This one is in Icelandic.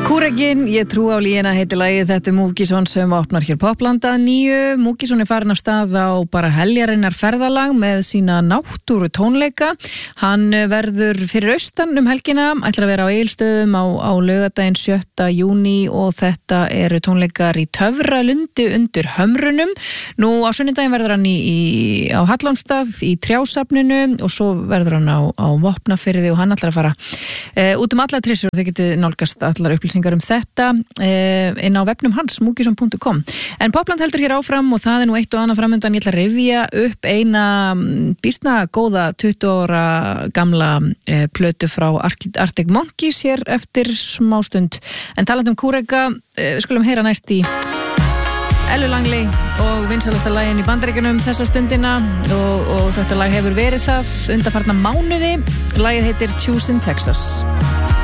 Kúregin, ég trú á líina heiti lagið, þetta Múkisson sem opnar hér Poplanda 9. Múkisson farin af stað á bara heljarinnar ferðalag með sína náttúru tónleika. Hann verður fyrir austan helgina, ætlar að vera á Egilsstöðum á laugardaginn 7. júní og þetta eru tónleikar í Töfralundi undir Hömrunum. Nú á sunnudaginn verður hann á Hallónstað í Trjásafninu og svo verður hann á Vopnafirði og hann ætlar að fara út alla trissur. Þið getið nálgast allar upplýsingar þetta inn á vefnum hans, múkisson.com. En Popland heldur hér áfram og það nú eitt og annað framöndan. Ég ætla að rifja upp eina býsna góða 20 ára gamla plötu frá Arctic Monkeys hér eftir smástund. En talandi Kúrega, við skulum heyra næst í Ellu Langley og vinsalasta lagin í Bandaríkjunum þessa stundina og þetta lag hefur verið það undanfarna mánuði. Lagið heitir Choose in Texas.